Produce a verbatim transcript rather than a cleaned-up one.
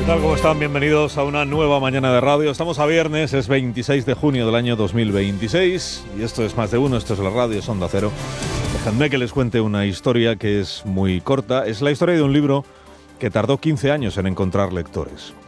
tal? ¿Cómo están? Bienvenidos a una nueva mañana de radio. Estamos a viernes, es veintiséis de junio del año dos mil veintiséis y esto es Más de Uno, esto es la radio, es Onda Cero. Dejadme que les cuente una historia que es muy corta. Es la historia de un libro que tardó quince años en encontrar lectores.